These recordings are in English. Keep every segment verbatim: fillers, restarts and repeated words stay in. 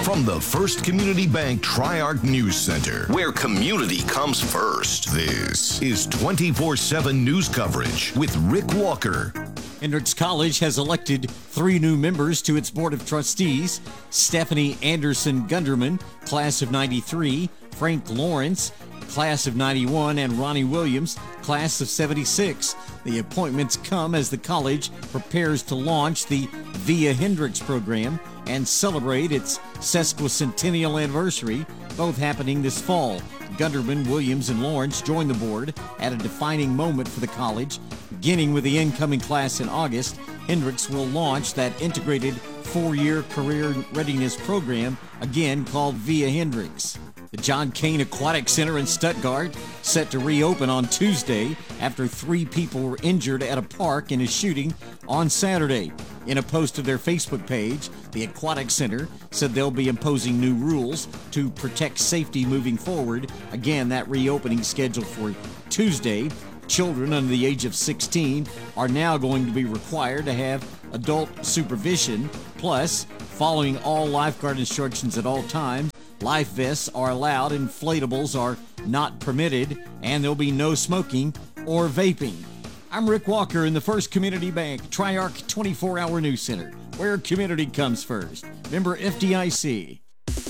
From the First Community Bank Tri-Arc News Center, where community comes first, this is twenty-four seven news coverage with Rick Walker. Hendrix College has elected three new members to its Board of Trustees: Stephanie Anderson Gunderman, class of ninety-three, Frank Lawrence, class of ninety-one, and Ronnie Williams, class of seventy-six. The appointments come as the college prepares to launch the Via Hendrix program and celebrate its sesquicentennial anniversary, both happening this fall. Gunderman, Williams, and Lawrence joined the board at a defining moment for the college. Beginning with the incoming class in August, Hendrix will launch that integrated four-year career readiness program, again called Via Hendrix. The John Cain Aquatic Center in Stuttgart set to reopen on Tuesday after three people were injured at a park in a shooting on Saturday. In a post to their Facebook page, the Aquatic Center said they'll be imposing new rules to protect safety moving forward. Again, that reopening scheduled for Tuesday. Children under the age of sixteen are now going to be required to have adult supervision. Plus, following all lifeguard instructions at all times, life vests are allowed, inflatables are not permitted, and there'll be no smoking or vaping. I'm Rick Walker in the First Community Bank Tri-Arc twenty-four hour News Center, where community comes first. Member F D I C.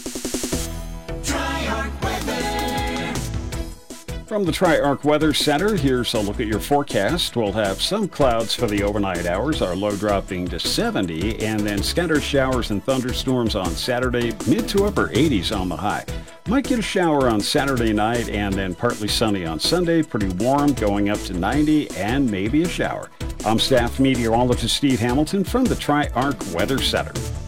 Tri-Arc Weather. From the Tri-Arc Weather Center, here's a look at your forecast. We'll have some clouds for the overnight hours, our low dropping to seventy, and then scattered showers and thunderstorms on Saturday, mid to upper eighties on the high. Might get a shower on Saturday night and then partly sunny on Sunday, pretty warm, going up to ninety, and maybe a shower. I'm staff meteorologist Steve Hamilton from the Tri-Arc Weather Center.